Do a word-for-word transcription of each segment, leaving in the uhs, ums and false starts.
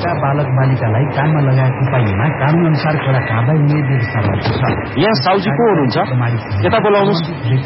बालक बालिकालाई काममा लगाएको पाइएमा कानून अनुसार कड़ा कारबाही हुने व्यवस्था भएको छ। यहाँ साउजी को हुनुहुन्छ? यता बोलाउनुहोस्।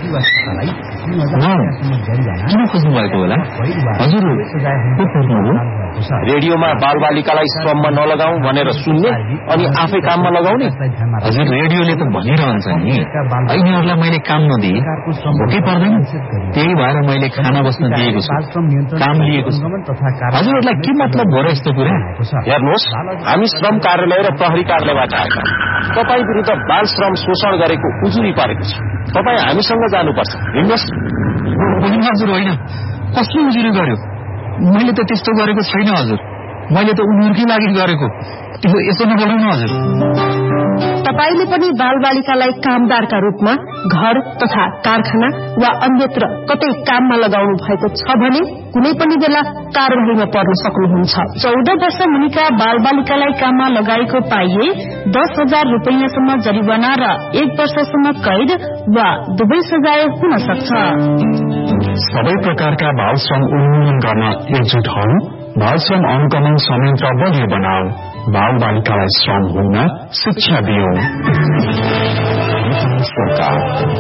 किन खोज्नु भएको होला? हजुर रेडियोमा बाल बालिकालाई श्रममा नलगाऊ भनेर सुन्ने अनि आफै काममा लगाउने? हजुर रेडियोले त भनिरहन्छ नि यिनीहरूलाई मैले काम नदिए भोकै पर्दैन, त्यही भएर मैले खाना बस्न दिएको छु, काम लिएको छु। हजुरहरूलाई के मतलब भयो यस्तो कुरा? हेर्नुहोस्, हामी श्रम कार्यालय र प्रहरी कार्यालयबाट आएका तपाईँ विरुद्ध बाल श्रम शोषण गरेको उजुरी परेको छ। तपाईँ हामीसँग जानुपर्छ। हिँड्नुहोस्। हजुर होइन, कसले उजुरी गर्यो? मैले त त्यस्तो गरेको छैन हजुर, मैले त उनीहरूकै लागि गरेको। यसो नगर्नु हजुर। तपाईले पनि बाल बालिकालाई कामदारका रूपमा घर तथा कारखाना वा अन्यत्र कतै काममा लगाउनु भएको छ भने कुनै पनि बेला कारबाहीमा पर्न सक्नुहुन्छ। चौध वर्ष मुनिका बाल बालिकालाई काममा लगाएको पाइए दस हजार रूपियाँसम्म जरिवाना र एक वर्षसम्म कैद वा दुवै सजाय हुन सक्छ। सबै प्रकारका बाल श्रम उन्मूलन गर्न एकजुट हौ। बाल श्रम अनुगमन संयन्त्र बलियो बनाऊ। बाल बालिकालाई श्रम हुन शिक्षा दियो। सरकार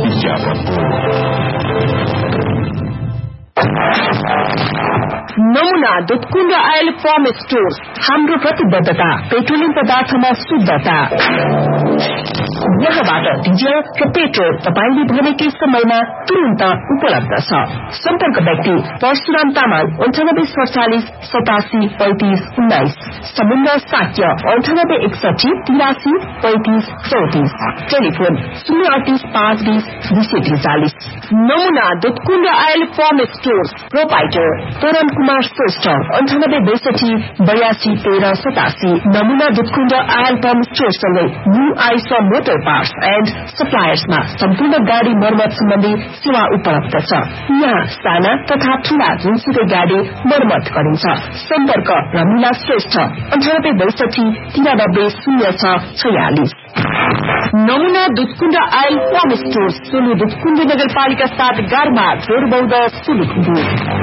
नमुना दुधकुण्ड आयल फर्म स्टोर्स। हाम्रो प्रतिबद्धता पेट्रोलियम पदार्थमा शुद्धता। यहाँबाट डिजल र पेट्रोल तपाईले भनेकै समयमा तुरन्त उपलब्ध छ। सम्पर्क व्यक्ति परशुराम तामाङ अन्ठानब्बे सडचालिस सतासी पैंतिस उन्नाइस, समुद्र साक्य अन्ठानब्बे एकसठी तिरासी पैंतिस चौतिस, टेलिफोन शून्य अडतीस पाँच बीस दुई सय त्रिचालिस। नमुना Dudhkund oil form stores. Proprietor तोरण कुमार श्रेष्ठ अन्ठानब्बे बैसठी बयासी तेह्र सतासी। नमुना Dudhkund oil form स्टोरसँगै new Eicher motor parts and सप्लायर्समा सम्पूर्ण गाड़ी मर्मत सम्बन्धी सेवा उपलब्ध छ। यहाँ साना तथा ठूला जुनसुकै गाड़ी मर्मत गरिन्छ। सम्पर्क रमिला श्रेष्ठ अन्ठानब्बे बैसठी तिरानब्बे शून्य छ छयालिस। नमुना Dudhkund oil form stores Solu Dudhkund नगरपालिका साथ गारमा जोरबौद सुलुखुम्बु।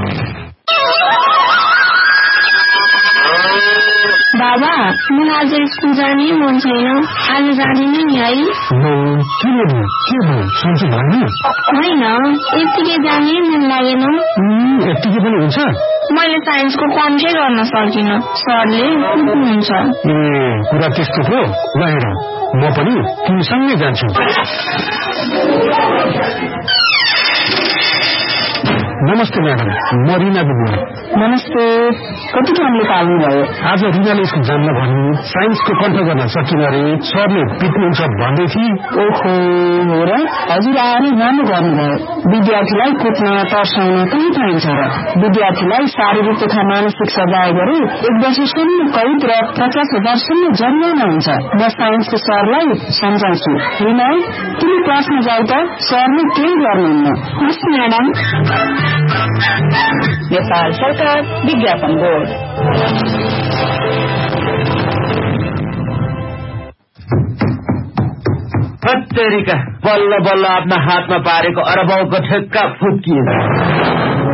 बाबा म आज स्कुल जाने मन छैन, आज जाँदिन नि है? होइन यतिकै जाने मन लागेन। यतिकै पनि हुन्छ? मैले साइन्सको कन्ट्रै गर्न सकिनँ, सरले कुट्नुहुन्छ। ए कुरा त्यस्तो हो? ल हेर म पनि तिमीसँगै जान्छु। नमस्ते म्याडम, म रिना बुबा। नमस्ते। कति कामले पाल्नु भयो? आज रिनाले स्कुल जान्न भन्नु, साइन्सको कन्ठ गर्न सकिन रे, सरले पिट्नुहुन्छ भन्दै थिए। ओहो हो र? हजुर आएर राम्रो गर्नुभयो। विद्यार्थीलाई कुट्न तर्साउन कहीँ पाइन्छ र? विद्यार्थीलाई शारीरिक तथा मानसिक सजाय गरे एक वर्षसम्म कैद र पचास हजारसम्म जरिवाना हुन्छ। म साइन्सको सरलाई सम्झाउँछु। रिना तिमी क्लासमा जाऊ त, सरले केही गर्नुहुन्न। हस् म्याडम। नेपाल सरकार विज्ञापन बोर्ड। तरिका बल्ल बल्ल आफ्ना हातमा पारेको अरबौको ठेक्का फुत्किएछ।